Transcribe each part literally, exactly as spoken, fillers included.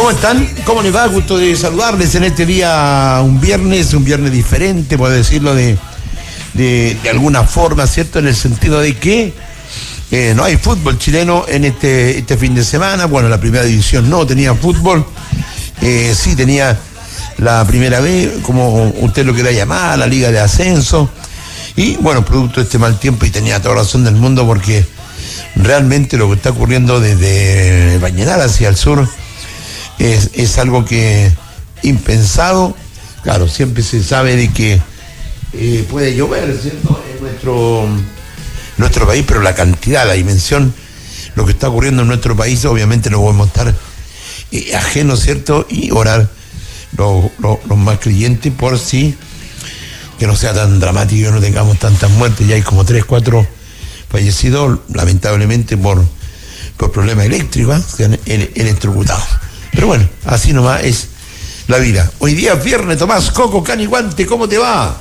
¿Cómo están? ¿Cómo les va? Gusto de saludarles en este día, un viernes, un viernes diferente, por decirlo de, de, de alguna forma, ¿cierto? En el sentido de que eh, no hay fútbol chileno en este, este fin de semana. Bueno, la primera división no tenía fútbol, eh, sí tenía la primera B, como usted lo quiera llamar, la liga de ascenso. Y bueno, producto de este mal tiempo, y tenía toda razón del mundo, porque realmente lo que está ocurriendo desde Vallenar hacia el sur es, es algo que impensado. Claro, siempre se sabe de que eh, puede llover, ¿cierto?, en nuestro, nuestro país, pero la cantidad, la dimensión, lo que está ocurriendo en nuestro país, obviamente no podemos estar eh, ajenos, ¿cierto?, y orar los, los, los más creyentes por si que no sea tan dramático, que no tengamos tantas muertes. Ya hay como tres, cuatro fallecidos, lamentablemente por, por problemas eléctricos, se han electrocutado. Pero bueno, así nomás es la vida. Hoy día es viernes, Tomás Coco Caniguante, ¿cómo te va?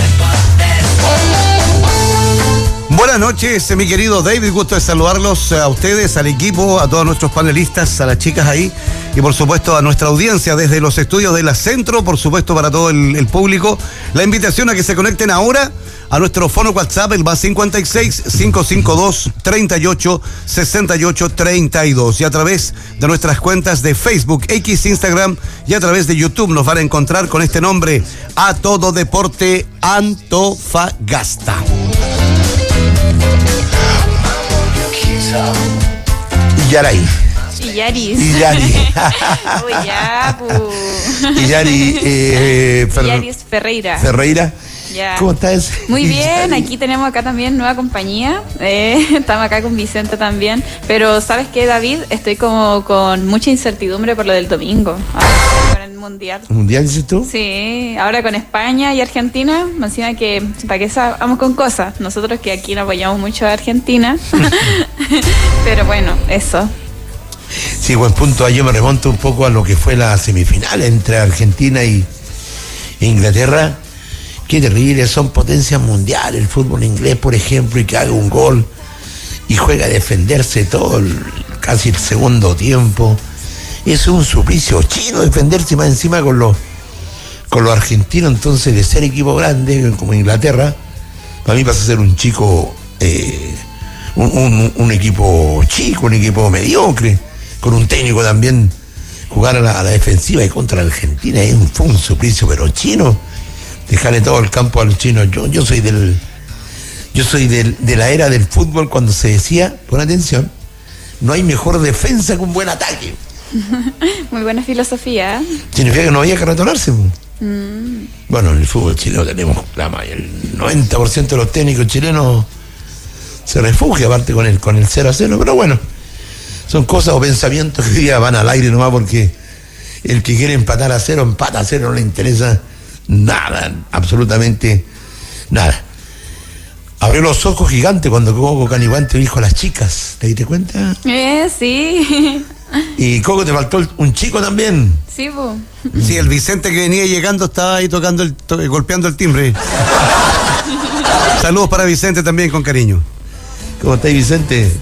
Buenas noches, mi querido David, gusto de saludarlos a ustedes, al equipo, a todos nuestros panelistas, a las chicas ahí y por supuesto a nuestra audiencia desde los estudios de la Centro, por supuesto para todo el, el público. La invitación a que se conecten ahora a nuestro fono WhatsApp, el más cincuenta y seis, quinientos cincuenta y dos, treinta y ocho, sesenta y ocho, treinta y dos, y a través de nuestras cuentas de Facebook, X, Instagram y a través de YouTube nos van a encontrar con este nombre: A Todo Deporte Antofagasta. Yaray. Illaris. Illari. Uy, ya, pu. Illari. Eh, Fer... Illaris Ferreira. Ferreira. Ya. ¿Cómo estás? Muy bien, aquí tenemos acá también nueva compañía. Eh, estamos acá con Vicente también. Pero ¿sabes qué, David? Estoy como con mucha incertidumbre por lo del domingo. Ahora con el Mundial. ¿Mundial dices tú? Sí, ahora con España y Argentina. Me encima que, para que vamos con cosas. Nosotros que aquí no apoyamos mucho a Argentina. Pero bueno, eso. Sí, buen punto. Ahí yo me remonto un poco a lo que fue la semifinal entre Argentina y Inglaterra. Qué terrible, son potencias mundiales. El fútbol inglés, por ejemplo, y que haga un gol y juega a defenderse todo el, casi el segundo tiempo. Es un suplicio chino defenderse más encima con los con los argentinos. Entonces, de ser equipo grande como Inglaterra, para mí pasa a ser un chico, eh, un, un, un equipo chico, un equipo mediocre, con un técnico también. Jugar a la, a la defensiva y contra la Argentina es un, fue un suplicio, pero chino. Dejarle todo el campo a los chinos. Yo, yo soy del, yo soy del, de la era del fútbol cuando se decía, pon atención, no hay mejor defensa que un buen ataque. Muy buena filosofía. Significa que no había que retornarse. Mm. Bueno, en el fútbol chileno tenemos la el noventa por ciento de los técnicos chilenos se refugia aparte con el con el cero a cero, pero bueno, son cosas o pensamientos que hoy día van al aire nomás, porque el que quiere empatar a cero, empata a cero, no le interesa nada, absolutamente nada. Abrió los ojos gigantes cuando Coco Caniguante dijo a las chicas, ¿te diste cuenta? Eh, sí. Y Coco, te faltó un chico también. Sí, po. Sí, el Vicente que venía llegando estaba ahí tocando el, to, golpeando el timbre. Saludos para Vicente también, con cariño. ¿Cómo estáis, Vicente?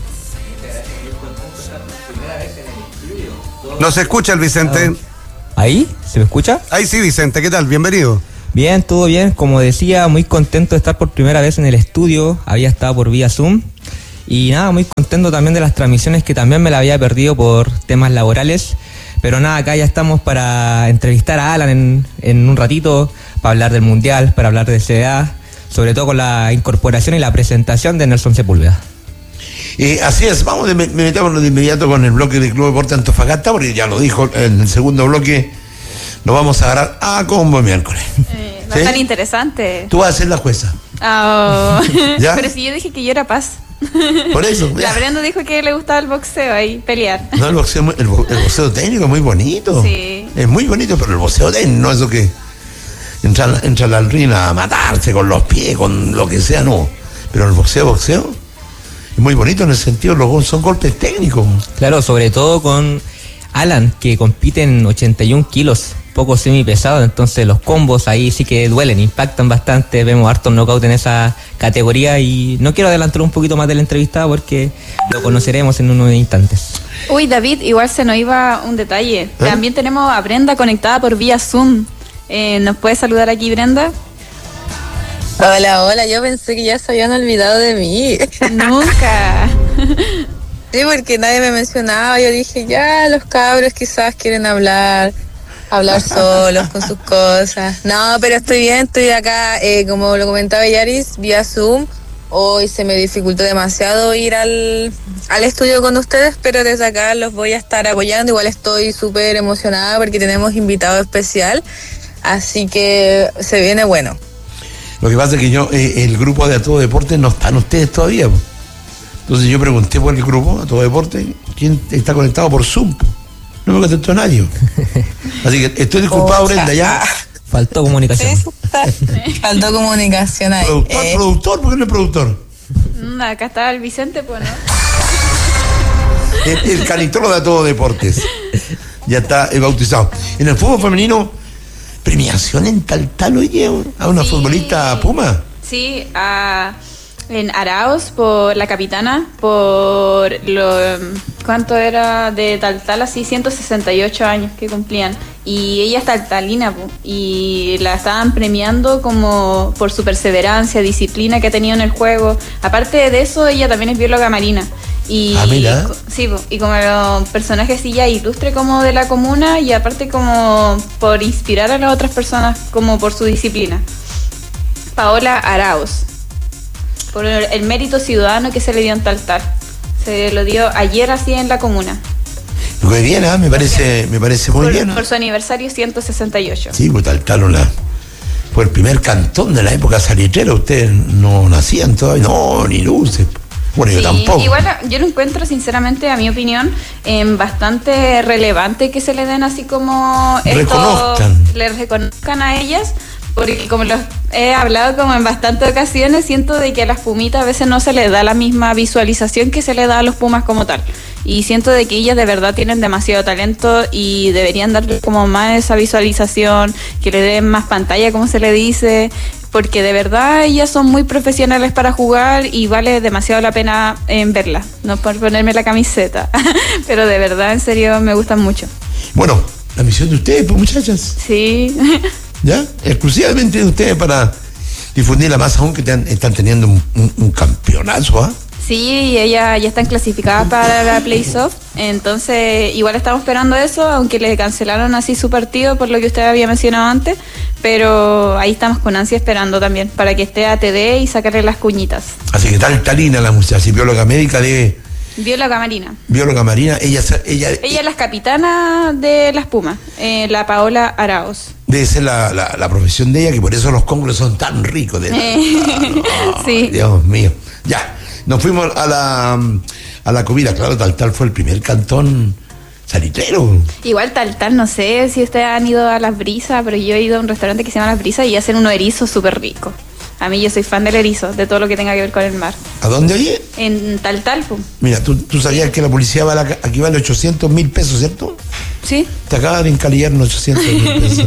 ¿No se escucha el Vicente? ¿Ahí? ¿Se me escucha? Ahí sí, Vicente, ¿qué tal? Bienvenido. Bien, todo bien. Como decía, muy contento de estar por primera vez en el estudio. Había estado por vía Zoom. Y nada, muy contento también de las transmisiones, que también me la había perdido por temas laborales. Pero nada, acá ya estamos para entrevistar a Alan en, en un ratito, para hablar del Mundial, para hablar de C D A, sobre todo con la incorporación y la presentación de Nelson Sepúlveda. Eh, así es, vamos, de, me metamos de inmediato con el bloque del Club Deporte Antofagasta, porque ya lo dijo en el segundo bloque, nos vamos a agarrar a combo miércoles. Eh, va a estar interesante. Tú vas a ser la jueza. Oh. ¿Ya? Pero si yo dije que yo era paz. Por eso. La Brenda dijo que le gustaba el boxeo ahí, pelear. No, el boxeo, el, bo, el boxeo técnico es muy bonito. Sí. Es muy bonito, pero el boxeo técnico, no eso que entra, entra al ring a matarse con los pies, con lo que sea, no. Pero el boxeo, boxeo, es muy bonito en el sentido, los son golpes técnicos. Claro, sobre todo con Alan, que compite en ochenta y un kilos. poco semi-pesado, entonces los combos ahí sí que duelen, impactan bastante, vemos hartos knockouts en esa categoría y no quiero adelantar un poquito más del entrevistado porque lo conoceremos en unos instantes. Uy, David, igual se nos iba un detalle. ¿Eh? También tenemos a Brenda conectada por vía Zoom. Eh, ¿Nos puede saludar aquí, Brenda? Hola, hola, yo pensé que ya se habían olvidado de mí. Nunca. Sí, porque nadie me mencionaba, yo dije, ya, los cabros quizás quieren hablar, hablar solos con sus cosas. No, pero estoy bien, estoy acá, eh, como lo comentaba Yaris, vía Zoom. Hoy se me dificultó demasiado ir al, al estudio con ustedes, pero desde acá los voy a estar apoyando. Igual estoy súper emocionada porque tenemos invitado especial, así que se viene bueno. Lo que pasa es que yo, eh, el grupo de A Todo Deporte no están ustedes todavía. Entonces yo pregunté por el grupo A Todo Deporte, ¿quién está conectado por Zoom? No me contestó nadie. Así que estoy disculpado, oh, Brenda, ya. Faltó comunicación. Sí, faltó comunicación ahí. ¿Productor, eh. productor? ¿Por qué no es productor? Mm, acá está el Vicente, pues, ¿no? El, el canitro de A Todo Deportes. Ya está eh, bautizado. En el fútbol femenino, premiación en Taltal, oye, a una sí. futbolista Puma. Sí, a... en Arauz, por la capitana, por lo, ¿cuánto era de Taltal? Así, ciento sesenta y ocho años que cumplían. Y ella es taltalina, y la estaban premiando como por su perseverancia, disciplina que ha tenido en el juego. Aparte de eso, ella también es bióloga marina. Y, ah, mira. Sí, y como personaje así ya ilustre como de la comuna, y aparte como por inspirar a las otras personas como por su disciplina. Paola Arauz, por el mérito ciudadano que se le dio en Taltal. Se lo dio ayer así en la comuna. Muy bien, ¿eh? me parece me parece muy por, bien. ¿eh? Por su aniversario ciento sesenta y ocho. Sí, pues Taltal una, fue el primer cantón de la época salitrera. Ustedes no nacían todavía, no, ni luces. Bueno, sí, yo tampoco. Igual yo lo encuentro, sinceramente, a mi opinión, eh, bastante relevante que se le den así como... Reconozcan. Esto, le reconozcan a ellas. Porque como lo he hablado como en bastantes ocasiones, siento de que a las pumitas a veces no se les da la misma visualización que se le da a los pumas como tal. Y siento de que ellas de verdad tienen demasiado talento y deberían darle como más esa visualización, que le den más pantalla, como se le dice, porque de verdad ellas son muy profesionales para jugar y vale demasiado la pena en verlas. No por ponerme la camiseta, pero de verdad, en serio, me gustan mucho. Bueno, la misión de ustedes, pues, muchachas. Sí. ¿Ya? Exclusivamente de ustedes para difundirla más aún que te han, están teniendo un, un, un campeonazo, ¿ah? ¿eh? Sí, ellas ya están clasificadas para la Play-Soft, entonces igual estamos esperando eso, aunque le cancelaron así su partido por lo que usted había mencionado antes, pero ahí estamos con ansia esperando también para que esté A T D y sacarle las cuñitas. Así que tal Talina, la muchacha, y bióloga médica de... Bióloga marina. Bióloga marina, ella... Ella, ella es la capitana de las Pumas, eh, la Paola Arauz. Debe ser la, la, la profesión de ella, que por eso los congres son tan ricos. De eh, oh, sí. Dios mío. Ya, nos fuimos a la, a la comida. Claro, Taltal fue el primer cantón salitrero. Igual Taltal, no sé si ustedes han ido a Las Brisas, pero yo he ido a un restaurante que se llama Las Brisas y hacen unos erizos súper ricos. A mí yo soy fan del erizo, de todo lo que tenga que ver con el mar. ¿A dónde oye? En Taltal, pum. Mira, ¿tú, tú sabías que la publicidad vale, aquí vale ochocientos mil pesos, ¿cierto? Sí. Te acaba de encalillar en ochocientos mil pesos.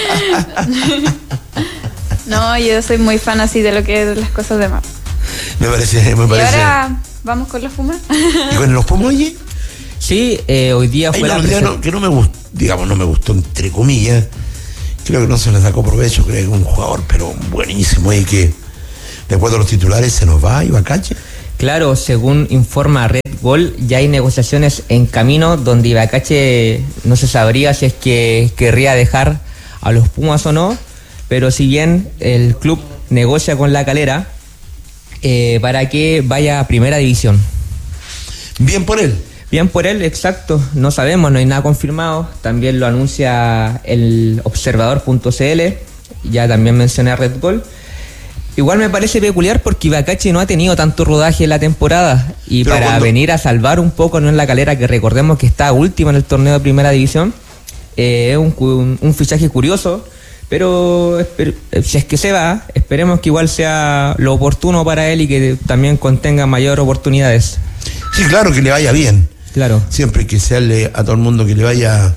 No, yo soy muy fan así de lo que es las cosas de mar. Me parece, me parece. Y ahora vamos con los Pumas. ¿Y con los Pumas, oye? Sí, eh, hoy día fue Ay, la no, presen- no, que no me gustó, digamos, no me gustó entre comillas. Creo que no se le sacó provecho, creo que es un jugador, pero buenísimo, y que después de los titulares se nos va Ibacache. Claro, según informa Red Bull, ya hay negociaciones en camino donde Ibacache no se sabría si es que querría dejar a los Pumas o no, pero si bien el club negocia con La Calera eh, para que vaya a primera división. Bien por él. Bien por él, exacto, no sabemos, no hay nada confirmado, también lo anuncia el observador punto c l, ya también mencioné a Red Bull. Igual me parece peculiar porque Ibacache no ha tenido tanto rodaje en la temporada y Pero para cuando... venir a salvar un poco no en La Calera, que recordemos que está última en el torneo de primera división, eh, es un, un, un fichaje curioso, pero esper, si es que se va, esperemos que igual sea lo oportuno para él y que también contenga mayores oportunidades. Sí, claro, que le vaya bien. Claro. Siempre hay que desearle a todo el mundo que le vaya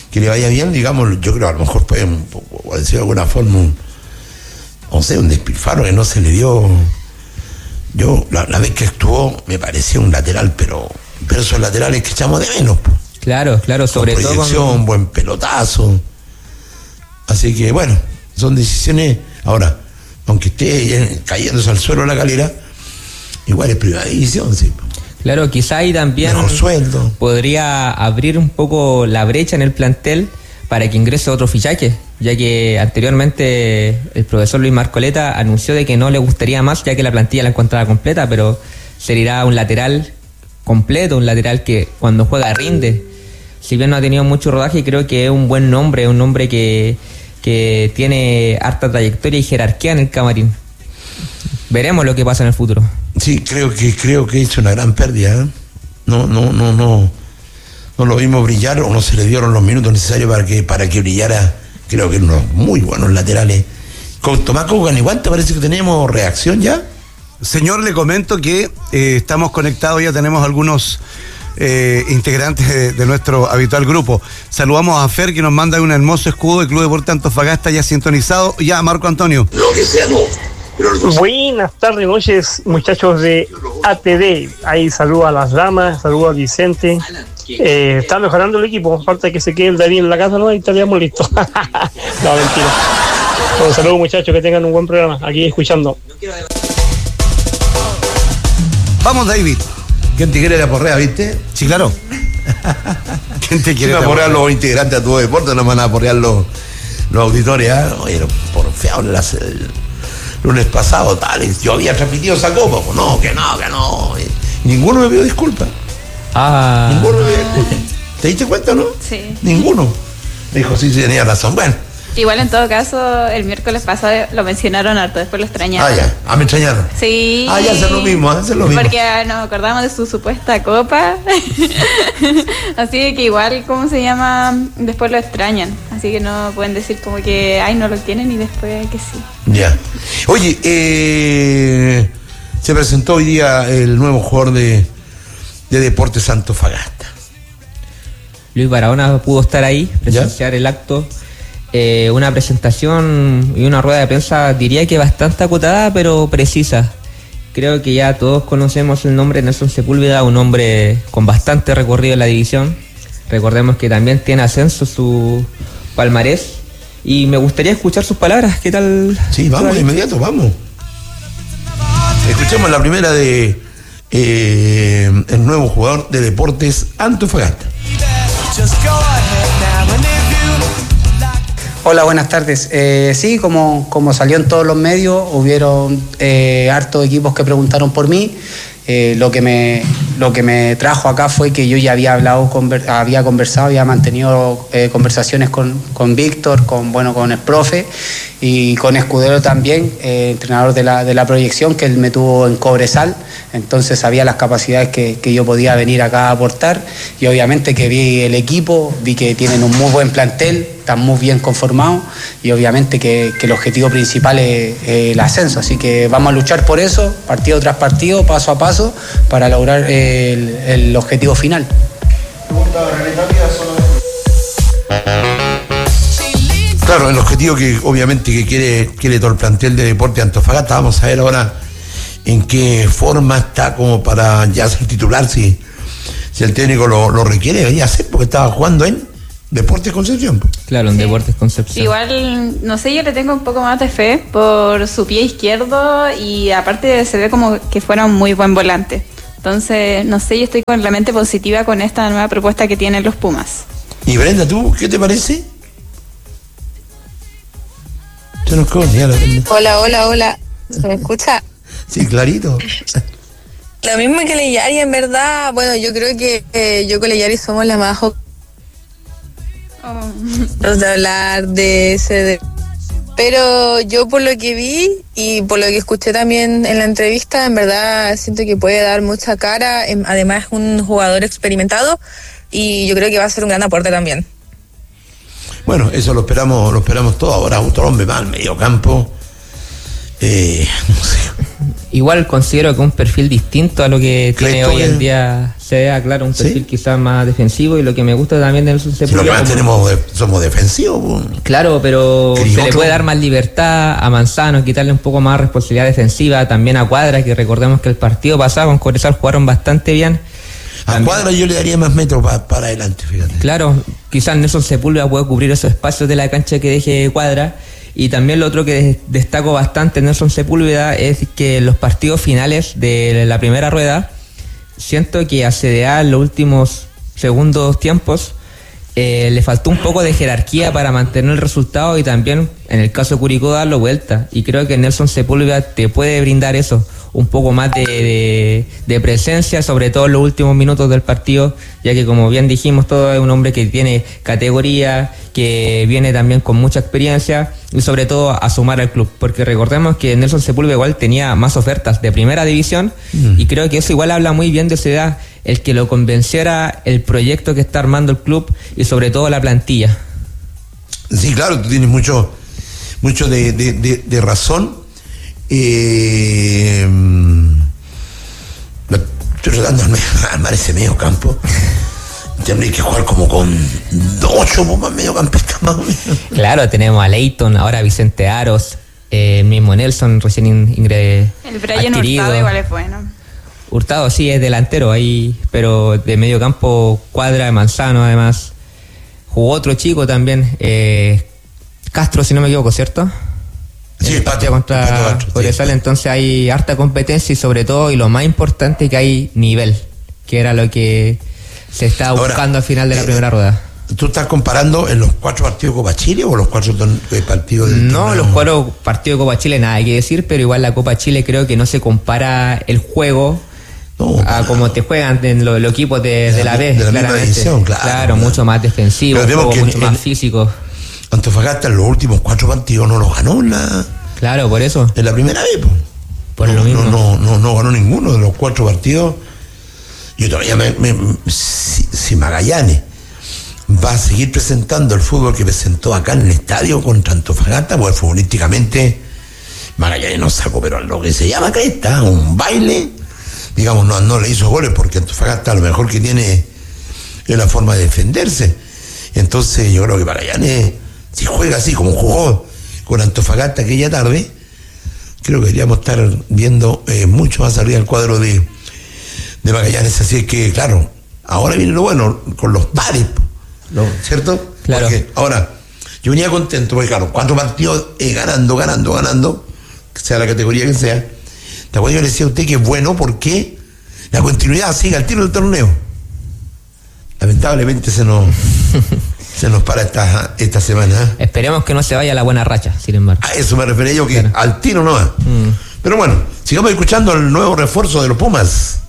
que le vaya bien, digamos, yo creo a lo mejor fue, un, por decir de alguna forma, un, no sé, un despilfarro que no se le dio. Yo, la, la vez que actuó, me parecía un lateral, pero, pero esos laterales que echamos de menos. Po. Claro, claro, sobre con proyección, todo. Con buen pelotazo. Así que, bueno, son decisiones. Ahora, aunque esté cayéndose al suelo la Calera, igual es primera división, sí. Claro, quizá ahí también mejor sueldo. Podría abrir un poco la brecha en el plantel para que ingrese otro fichaje, ya que anteriormente el profesor Luis Marcoleta anunció de que no le gustaría más, ya que la plantilla la encontraba completa, pero sería un lateral completo, un lateral que cuando juega rinde. Si bien no ha tenido mucho rodaje, creo que es un buen nombre, un nombre que, que tiene harta trayectoria y jerarquía en el camarín. Veremos lo que pasa en el futuro. Sí, creo que creo que hizo una gran pérdida, ¿eh? No, no, no, no. No lo vimos brillar o no se le dieron los minutos necesarios para que para que brillara. Creo que unos muy buenos laterales. Con Tomás Coganiguante parece que tenemos reacción ya. Señor, le comento que eh, estamos conectados, ya tenemos algunos eh, integrantes de, de nuestro habitual grupo. Saludamos a Fer, que nos manda un hermoso escudo del Club Deportes Antofagasta ya sintonizado. Ya, Marco Antonio. Lo que sea, no. Buenas tardes, noches, muchachos de A T D. Ahí saludo a las damas, saludo a Vicente. Eh, está mejorando el equipo, falta que se quede el David en la casa, ¿no? Y estaríamos listos. No, mentira. Bueno, saludos, muchachos, que tengan un buen programa, aquí escuchando. Vamos, David. ¿Quién te quiere la porrea, viste? Sí, claro. ¿Quién te quiere la porrea? Los integrantes a tu deporte, no van a porrear los, los auditores, ¿eh? Oye, por feo las... El... lunes pasado, tal, yo había transmitido esa copa, pues no, que no, que no. Y ninguno me pidió disculpas. Ah. Ninguno me pidió disculpas. ¿Te diste cuenta, no? Sí. Ninguno. Me dijo, sí, sí, tenía razón. Bueno. Igual en todo caso, el miércoles pasado lo mencionaron harto, después lo extrañaron. Ah, ya. Ah, me extrañaron. Sí. Ah, ya, hacer lo mismo, hacer lo mismo. Porque nos acordamos de su supuesta copa. Así que igual, ¿cómo se llama? Después lo extrañan. Así que no pueden decir como que, ay, no lo tienen y después que sí. Ya. Oye, eh, se presentó hoy día el nuevo jugador de, de Deportes Antofagasta. Luis Barahona pudo estar ahí, presenciar ¿Ya? el acto. Eh, una presentación y una rueda de prensa, diría que bastante acotada, pero precisa. Creo que ya todos conocemos el nombre de Nelson Sepúlveda, un hombre con bastante recorrido en la división. Recordemos que también tiene ascenso su palmarés. Y me gustaría escuchar sus palabras. ¿Qué tal? Sí, vamos de inmediato, vamos. Escuchemos la primera de eh, el nuevo jugador de Deportes Antofagasta. Hola, buenas tardes. Eh, sí, como, como salió en todos los medios, hubieron eh, hartos equipos que preguntaron por mí. Eh, lo que me lo que me trajo acá fue que yo ya había hablado, conver, había conversado, había mantenido eh, conversaciones con, con Víctor, con bueno con el profe y con Escudero también, eh, entrenador de la, de la proyección, que él me tuvo en Cobresal. Entonces sabía las capacidades que, que yo podía venir acá a aportar y obviamente que vi el equipo, vi que tienen un muy buen plantel, están muy bien conformados y obviamente que, que el objetivo principal es eh, el ascenso, así que vamos a luchar por eso, partido tras partido, paso a paso, para lograr eh, el, el objetivo final. Claro, el objetivo que obviamente que quiere, quiere todo el plantel de Deportes Antofagasta. Vamos a ver ahora en qué forma está como para ya ser titular, si, si el técnico lo, lo requiere, debería ser, porque estaba jugando en Deportes Concepción. Claro, en Sí. Deportes Concepción. Igual, no sé, yo le tengo un poco más de fe por su pie izquierdo y aparte se ve como que fuera un muy buen volante. Entonces, no sé, yo estoy con la mente positiva con esta nueva propuesta que tienen los Pumas. Y Brenda, ¿tú qué te parece? Se nos coge, ya la Brenda. Hola, hola, hola. ¿Se me escucha? Sí, clarito. Lo mismo que Leyari, en verdad. Bueno, yo creo que eh, yo con Leyari somos la más jo- Oh. de hablar de ese de... Pero yo por lo que vi y por lo que escuché también en la entrevista, en verdad siento que puede dar mucha cara. Em, Además es un jugador experimentado y yo creo que va a ser un gran aporte también. Bueno, eso lo esperamos, lo esperamos todo. Ahora otro hombre más al medio campo. Eh, no sé. igual considero que un perfil distinto a lo que tiene hoy en que... día C D A, claro, un perfil ¿sí? quizás más defensivo, y lo que me gusta también de Nelson Sepúlveda. Lo que más como... tenemos, somos defensivos. Pues. Claro, pero se le puede dar más libertad a Manzano, quitarle un poco más responsabilidad defensiva, también a Cuadra, que recordemos que el partido pasado con Cobresal jugaron bastante bien. A también, Cuadra yo le daría más metros pa, para adelante, fíjate. Claro, quizás Nelson Sepúlveda puede cubrir esos espacios de la cancha que deje Cuadra. Y también lo otro que destaco bastante en Nelson Sepúlveda es que en los partidos finales de la primera rueda, siento que a C D A en los últimos segundos tiempos eh, le faltó un poco de jerarquía para mantener el resultado, y también en el caso de Curicó darlo vuelta. Y creo que Nelson Sepúlveda te puede brindar eso, un poco más de, de, de presencia, sobre todo en los últimos minutos del partido, ya que como bien dijimos, todo es un hombre que tiene categoría, que viene también con mucha experiencia, y sobre todo a sumar al club, porque recordemos que Nelson Sepúlveda igual tenía más ofertas de primera división, mm. y creo que eso igual habla muy bien de C D A, el que lo convenciera el proyecto que está armando el club y sobre todo la plantilla. Sí, claro, tú tienes mucho, mucho de, de, de, de razón. Eh, estoy tratando de armar ese medio campo. Tendría que jugar como con ocho más mediocampistas más o menos. Claro, tenemos a Leighton, ahora Vicente Aros, eh, mismo Nelson recién ingresado. El Brian adquirido. Hurtado igual es bueno. Hurtado sí es delantero ahí, pero de medio campo Cuadra, de Manzano además. Jugó otro chico también, eh, Castro, si no me equivoco, ¿cierto? Sí, el partido contra Cobresal, sí. Entonces hay harta competencia, y sobre todo, y lo más importante, que hay nivel, que era lo que se estaba buscando Ahora, al final de la eh, primera rueda. ¿Tú estás comparando en los cuatro partidos de Copa Chile o los cuatro eh, partidos del No, torneo? Los cuatro partidos de Copa Chile nada hay que decir, pero igual la Copa Chile creo que no se compara el juego no, a como te juegan en los, los equipos de, de, de la B, de claramente. Edición, claro, claro, mucho más defensivo, juego mucho en, más físico. Antofagasta en los últimos cuatro partidos no los ganó en la... Claro, por eso. En la primera vez, pues. Por no, lo mismo. No, no, no, no ganó ninguno de los cuatro partidos. Yo todavía me... me si, si Magallanes va a seguir presentando el fútbol que presentó acá en el estadio contra Antofagasta, pues futbolísticamente Magallanes no sacó, pero lo que se llama cresta, un baile, digamos, no, no le hizo goles, porque Antofagasta lo mejor que tiene es la forma de defenderse. Entonces yo creo que Magallanes, si juega así como jugó con Antofagasta aquella tarde, creo que deberíamos estar viendo eh, mucho más arriba el cuadro de, de Magallanes. Así es que, claro, ahora viene lo bueno con los pares, ¿no? ¿Cierto? Claro. Porque ahora, yo venía contento, porque claro, cuatro partidos eh, ganando, ganando, ganando, sea la categoría que sea. ¿Te acuerdas? Yo le decía a usted que es bueno porque la continuidad sigue al tiro del torneo. Lamentablemente se nos se nos para esta, esta semana. ¿eh? Esperemos que no se vaya la buena racha, sin embargo. A eso me refería yo, que claro. Al tiro no va. Mm. Pero bueno, sigamos escuchando el nuevo refuerzo de los Pumas.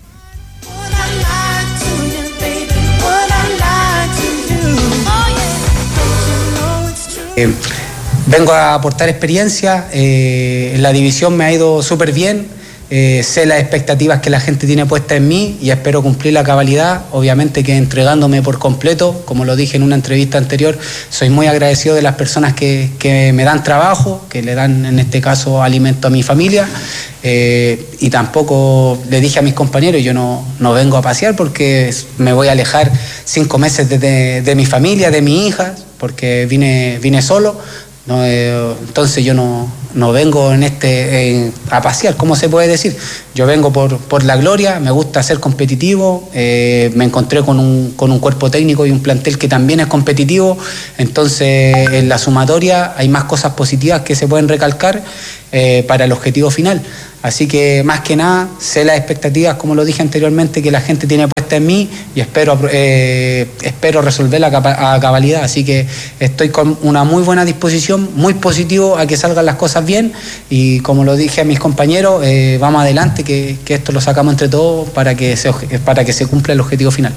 Eh, vengo a aportar experiencia, eh, en la división me ha ido súper bien. Eh, sé las expectativas que la gente tiene puestas en mí y espero cumplir la cabalidad, obviamente que entregándome por completo, como lo dije en una entrevista anterior. Soy muy agradecido de las personas que, que me dan trabajo, que le dan en este caso alimento a mi familia, eh, y tampoco le dije a mis compañeros, yo no, no vengo a pasear porque me voy a alejar cinco meses de, de, de mi familia, de mi hija, porque vine, vine solo. No, eh, entonces yo no, no vengo en este eh, a pasear, ¿cómo se puede decir? Yo vengo por, por la gloria, me gusta ser competitivo, eh, me encontré con un, con un cuerpo técnico y un plantel que también es competitivo, entonces en la sumatoria hay más cosas positivas que se pueden recalcar eh, para el objetivo final. Así que más que nada sé las expectativas, como lo dije anteriormente, que la gente tiene puesta en mí y espero eh, espero resolverla a cabalidad. Así que estoy con una muy buena disposición, muy positivo a que salgan las cosas bien y como lo dije a mis compañeros, eh, vamos adelante, que, que esto lo sacamos entre todos para que se, para que se cumpla el objetivo final.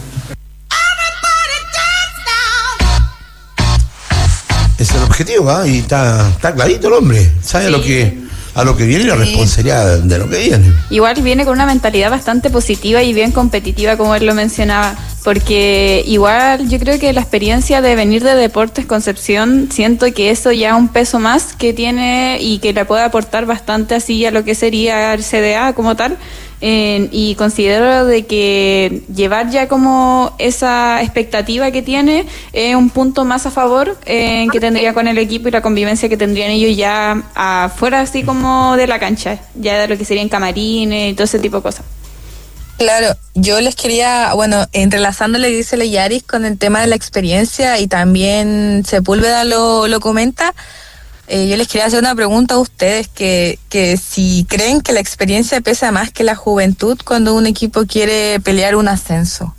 Es el objetivo, ¿eh? Y está, está clarito el hombre, sabe sí. lo que a lo que viene y la responsabilidad de lo que viene. Igual viene con una mentalidad bastante positiva y bien competitiva, como él lo mencionaba, porque igual yo creo que la experiencia de venir de Deportes Concepción, siento que eso ya es un peso más que tiene y que le puede aportar bastante así a lo que sería el C D A como tal. Eh, y considero de que llevar ya como esa expectativa que tiene es eh, un punto más a favor eh, que tendría con el equipo y la convivencia que tendrían ellos ya afuera así como de la cancha, ya de lo que serían camarines y todo ese tipo de cosas. Claro, yo les quería, bueno, entrelazándole, dice Leyaris, con el tema de la experiencia y también Sepúlveda lo, lo comenta. Eh, yo les quería hacer una pregunta a ustedes, que, que si creen que la experiencia pesa más que la juventud cuando un equipo quiere pelear un ascenso.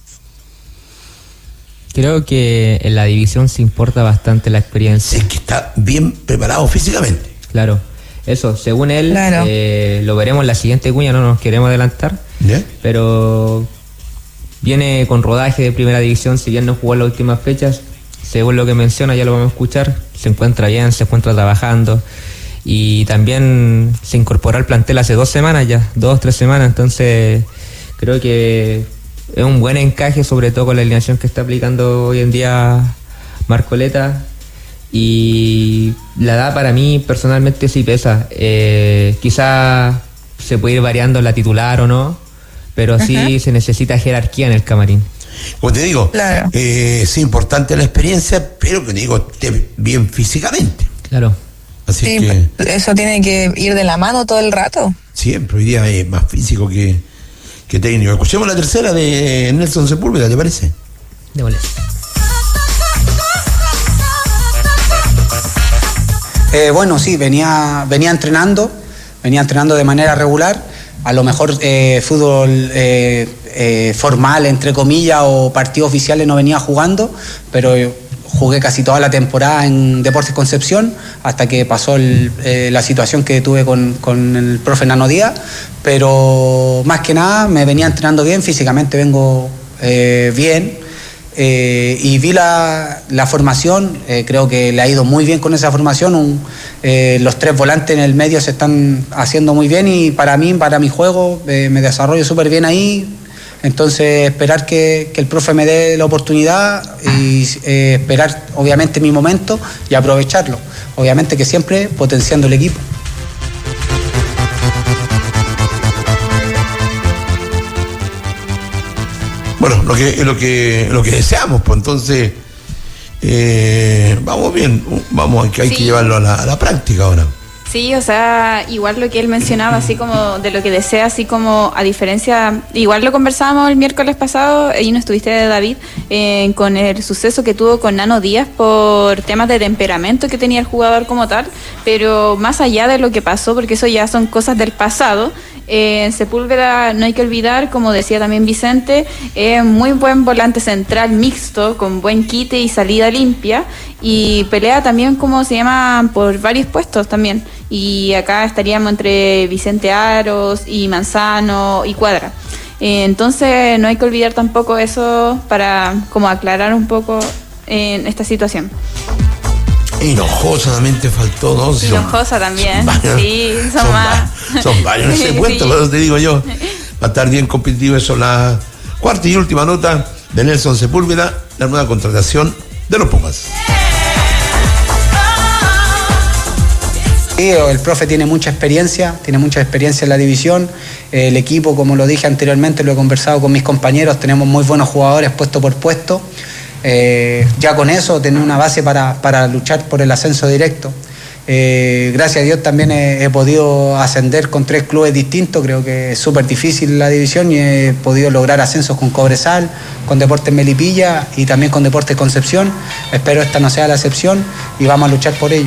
Creo que en la división se importa bastante la experiencia. Es que está bien preparado físicamente. Claro, eso, según él, claro. eh, lo veremos en la siguiente cuña, no nos queremos adelantar, ¿Ya? Pero viene con rodaje de primera división, si bien no jugó en las últimas fechas. Según lo que menciona, ya lo vamos a escuchar, se encuentra bien, se encuentra trabajando y también se incorporó al plantel hace dos semanas ya, dos, tres semanas, entonces creo que es un buen encaje, sobre todo con la alineación que está aplicando hoy en día Marcoleta, y la edad para mí personalmente sí pesa, eh, quizá se puede ir variando la titular o no, pero sí uh-huh. se necesita jerarquía en el camarín. Como te digo, claro. eh, es importante la experiencia, pero que digo, esté bien físicamente. Claro. Así sí, que eso tiene que ir de la mano todo el rato. Siempre, hoy día es más físico que, que técnico. Escuchemos la tercera de Nelson Sepúlveda, ¿te parece? Démosle. Eh, bueno, sí, venía, venía entrenando, venía entrenando de manera regular. A lo mejor eh, fútbol eh, eh, formal, entre comillas, o partidos oficiales no venía jugando, pero jugué casi toda la temporada en Deportes Concepción, hasta que pasó el, eh, la situación que tuve con, con el profe Nano Díaz, pero más que nada me venía entrenando bien, físicamente vengo eh, bien. Eh, y vi la, la formación, eh, creo que le ha ido muy bien con esa formación, un, eh, los tres volantes en el medio se están haciendo muy bien y para mí, para mi juego, eh, me desarrollo súper bien ahí, entonces esperar que, que el profe me dé la oportunidad y eh, esperar obviamente mi momento y aprovecharlo, obviamente que siempre potenciando el equipo. Bueno, lo que lo que lo que deseamos, pues entonces eh, vamos bien, vamos, que hay sí. que llevarlo a la, a la práctica ahora. Sí, o sea, igual lo que él mencionaba, así como de lo que desea, así como a diferencia, igual lo conversábamos el miércoles pasado, y no estuviste, David, eh, con el suceso que tuvo con Nano Díaz por temas de temperamento que tenía el jugador como tal, pero más allá de lo que pasó, porque eso ya son cosas del pasado, eh, Sepúlveda, no hay que olvidar, como decía también Vicente, es eh, muy buen volante central mixto, con buen quite y salida limpia, y pelea también, como se llama, por varios puestos también. Y acá estaríamos entre Vicente Aros y Manzano y Cuadra. Eh, entonces no hay que olvidar tampoco eso para como aclarar un poco en esta situación. Hinojosa también te faltó, ¿no? Si Hinojosa son, también, son varios, sí, son, son más. Va, son varios, no se cuenta, pero te digo yo, va a estar bien competitivo eso. La cuarta y última nota de Nelson Sepúlveda, la nueva contratación de los Pumas. Sí, el profe tiene mucha experiencia, tiene mucha experiencia en la división. El equipo, como lo dije anteriormente, lo he conversado con mis compañeros, tenemos muy buenos jugadores puesto por puesto. Eh, ya con eso, tener una base para, para luchar por el ascenso directo. Eh, gracias a Dios también he, he podido ascender con tres clubes distintos, creo que es súper difícil la división y he podido lograr ascensos con Cobresal, con Deportes Melipilla y también con Deportes Concepción. Espero esta no sea la excepción y vamos a luchar por ello.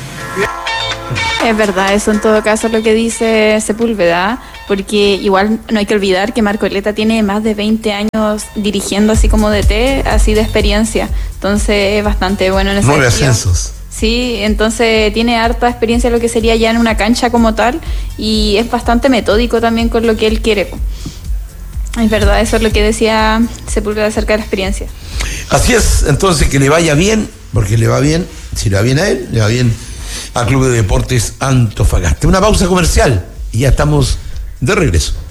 Es verdad, eso en todo caso es lo que dice Sepúlveda, porque igual no hay que olvidar que Marcoleta tiene más de veinte años dirigiendo así como D T, así de experiencia, entonces es bastante bueno en ese Nueve ascensos. Sí, entonces tiene harta experiencia en lo que sería ya en una cancha como tal y es bastante metódico también con lo que él quiere. Es verdad, eso es lo que decía Sepúlveda acerca de la experiencia. Así es, entonces que le vaya bien, porque le va bien, si le va bien a él, le va bien a Club de Deportes Antofagasta. Una pausa comercial y ya estamos de regreso.